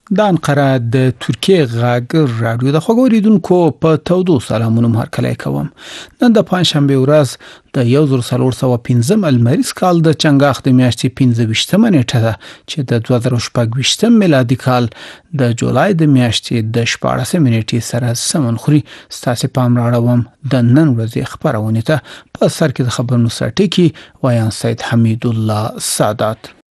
د انقره د ترکیې غږ راډیو د خوږو اوریدونکو په تودو سلامونو هرکلی کوم. نن د پنجشنبې ورځ د 1415 المریز کال د چنګاښ د میاشتې 15مه نیټه ده چې د 2016 میلادي کال د جولای د میاشتې د 14مې نیټې سره سمون خوري. ستاسو پام راړوم د نن ورځې خبرونه ته. په سر کې د خبرونو سرټکی وایان سید حمید الله سادات.